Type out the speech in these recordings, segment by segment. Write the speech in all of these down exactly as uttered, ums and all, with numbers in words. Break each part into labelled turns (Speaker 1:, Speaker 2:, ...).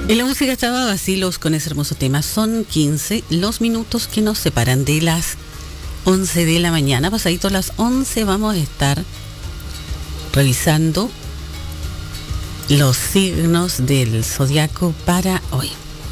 Speaker 1: En la música estaba Vacilos con ese hermoso tema. Son quince los minutos que nos separan de las once de la mañana. Pasadito a las once vamos a estar revisando los signos del zodiaco para hoy.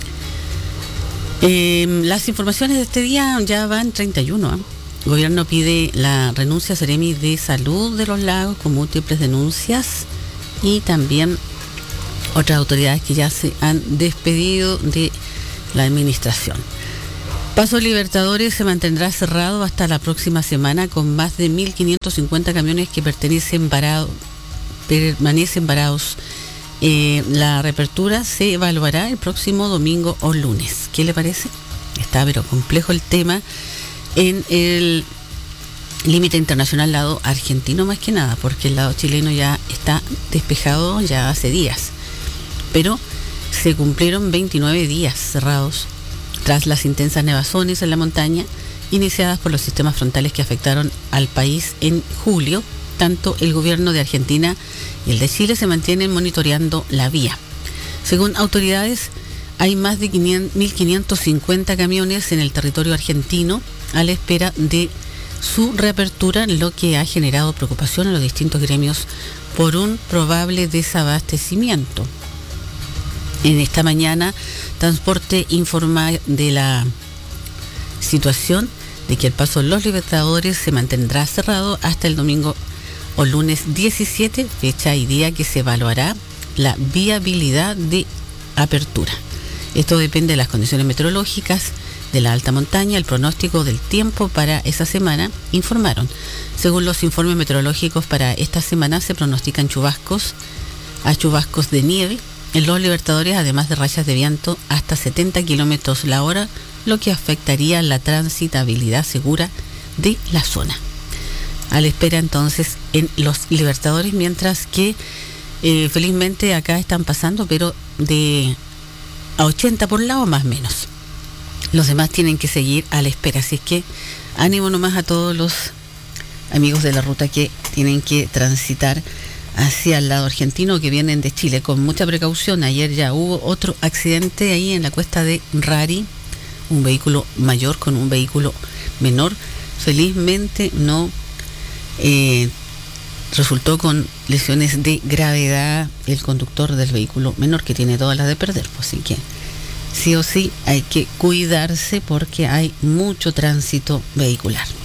Speaker 1: Eh, las informaciones de este día ya van treinta y uno. ¿eh? El gobierno pide la renuncia a Seremi de Salud de los Lagos con múltiples denuncias y también otras autoridades que ya se han despedido de la administración. Paso Libertadores se mantendrá cerrado hasta la próxima semana con más de mil quinientos cincuenta camiones que pertenecen varado, permanecen varados. Eh, la reapertura se evaluará el próximo domingo o lunes. ¿Qué le parece? Está pero complejo el tema en el límite internacional lado argentino más que nada, porque el lado chileno ya está despejado ya hace días. Pero se cumplieron veintinueve días cerrados tras las intensas nevazones en la montaña iniciadas por los sistemas frontales que afectaron al país en julio. Tanto el gobierno de Argentina y el de Chile se mantienen monitoreando la vía. Según autoridades, hay más de mil quinientos cincuenta camiones en el territorio argentino a la espera de su reapertura, lo que ha generado preocupación en los distintos gremios por un probable desabastecimiento. En esta mañana, Transporte informa de la situación de que el paso de los Libertadores se mantendrá cerrado hasta el domingo o lunes diecisiete, fecha y día que se evaluará la viabilidad de apertura. Esto depende de las condiciones meteorológicas de la alta montaña, el pronóstico del tiempo para esa semana, informaron. Según los informes meteorológicos para esta semana se pronostican chubascos a chubascos de nieve en los Libertadores, además de rachas de viento hasta setenta kilómetros la hora, lo que afectaría la transitabilidad segura de la zona. A la espera entonces en los Libertadores, mientras que eh, felizmente acá están pasando, pero de a ochenta por lado más o menos. Los demás tienen que seguir a la espera, así es que ánimo nomás a todos los amigos de la ruta que tienen que transitar hacia el lado argentino, que vienen de Chile, con mucha precaución. Ayer ya hubo otro accidente ahí en la cuesta de Rari, un vehículo mayor con un vehículo menor. Felizmente no eh, resultó con lesiones de gravedad el conductor del vehículo menor, que tiene todas las de perder, pues, así que sí o sí hay que cuidarse porque hay mucho tránsito vehicular.